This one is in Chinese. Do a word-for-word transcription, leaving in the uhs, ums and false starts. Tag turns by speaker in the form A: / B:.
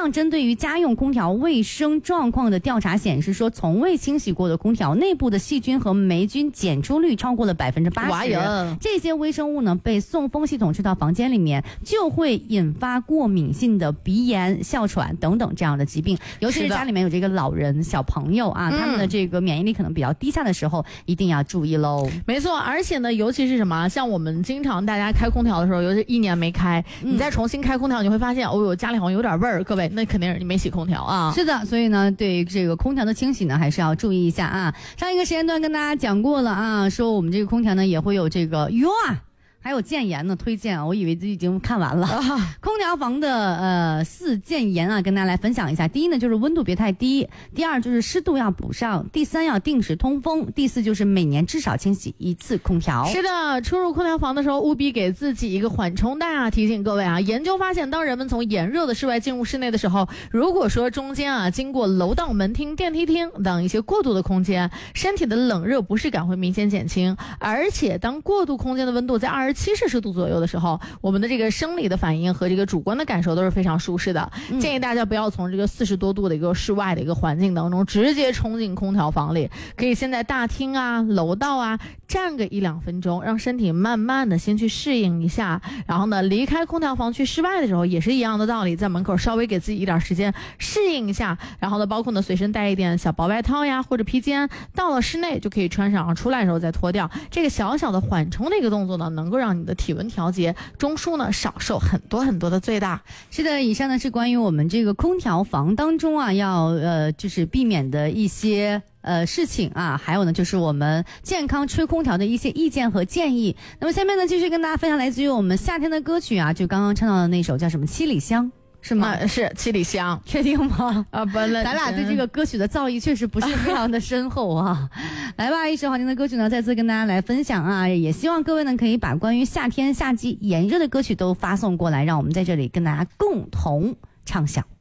A: 项针对于家用空调卫生状况的调查显示说，从未清洗过的空调内部的细菌和霉菌检出率超过了百分之八十。这些微生物呢被送风系统吹到房间里面，就会引发过敏性的鼻炎、哮喘等等这样的疾病。尤其是家里面有这个老人、小朋友啊，他们的这个免疫力可能比较低下的时候，一定要注意喽。
B: 没错，而且呢，尤其是什么，像我们经常大家开空调的时候，尤其一年没开，嗯、你再重新开空调，你会发现，哦哟，家里好像有点味儿。各位，那肯定是你没洗空调啊。
A: 是的，所以呢，对这个空调的清洗呢，还是要注意一下啊。上一个时间段跟大家讲过了啊，说我们这个空调呢也会有这个哟啊。还有建言呢，推荐啊，我以为已经看完了。啊、空调房的呃四建言啊，跟大家来分享一下。第一呢，就是温度别太低；第二就是湿度要补上；第三要定时通风；第四就是每年至少清洗一次空调。
B: 是的，出入空调房的时候，务必给自己一个缓冲带啊！提醒各位啊，研究发现，当人们从炎热的室外进入室内的时候，如果说中间啊经过楼道、门厅、电梯厅等一些过渡的空间，身体的冷热不适感会明显减轻，而且当过渡空间的温度在二十七摄氏度左右的时候，我们的这个生理的反应和这个主观的感受都是非常舒适的。嗯、建议大家不要从这个四十多度的一个室外的一个环境当中直接冲进空调房里，可以先在大厅啊、楼道啊站个一两分钟，让身体慢慢的先去适应一下。然后呢，离开空调房去室外的时候也是一样的道理，在门口稍微给自己一点时间适应一下。然后呢，包括呢随身带一点小薄外套呀或者披肩，到了室内就可以穿上，出来的时候再脱掉。这个小小的缓冲的一个动作呢，能够让你的体温调节中枢呢少受很多很多的罪大。
A: 是的，以上呢是关于我们这个空调房当中啊要呃就是避免的一些呃事情啊，还有呢就是我们健康吹空调的一些意见和建议。那么下面呢继续跟大家分享来自于我们夏天的歌曲啊，就刚刚唱到的那首叫什么七里香。是吗、
B: 嗯？是七里香，
A: 确定吗？
B: 啊，不，咱
A: 俩对这个歌曲的造诣确实不是非常的深厚啊。来吧，一首好听的歌曲呢，再次跟大家来分享啊！也希望各位呢可以把关于夏天、夏季炎热的歌曲都发送过来，让我们在这里跟大家共同畅想。